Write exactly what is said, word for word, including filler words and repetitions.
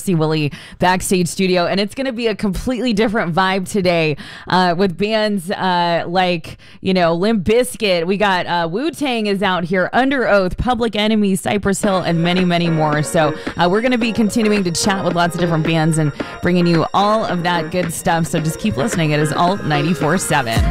Jesse Willie backstage studio, and it's going to be a completely different vibe today uh, with bands uh, like, you know, Limp Bizkit. We got uh, Wu-Tang is out here, Under Oath, Public Enemy, Cypress Hill, and many, many more. So uh, we're going to be continuing to chat with lots of different bands and bringing you all of that good stuff. So just keep listening. It is Alt ninety-four point seven.